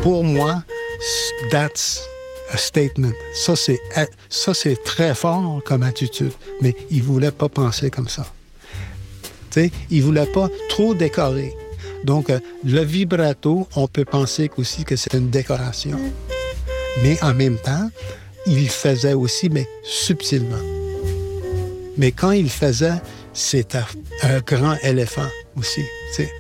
Pour moi, that's a statement. Ça, c'est très fort comme attitude. Mais il ne voulait pas penser comme ça. T'sais, il ne voulait pas trop décorer. Donc, le vibrato, on peut penser aussi que c'est une décoration. Mais en même temps, il faisait aussi, mais subtilement. Mais quand il faisait, c'était un grand éléphant aussi. T'sais.